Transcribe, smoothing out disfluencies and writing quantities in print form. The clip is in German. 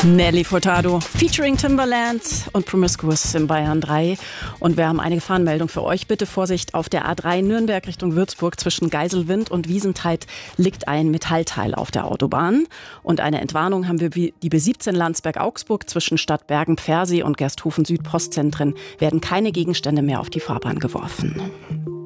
Nelly Furtado featuring Timbaland und Promiscuous in Bayern 3. Und wir haben eine Gefahrenmeldung für euch. Bitte Vorsicht auf der A3 Nürnberg Richtung Würzburg zwischen Geiselwind und Wiesentheid liegt ein Metallteil auf der Autobahn. Und eine Entwarnung haben wir die B17 Landsberg-Augsburg zwischen Stadt Bergen-Pfersee und Gersthofen Süd Postzentren werden keine Gegenstände mehr auf die Fahrbahn geworfen.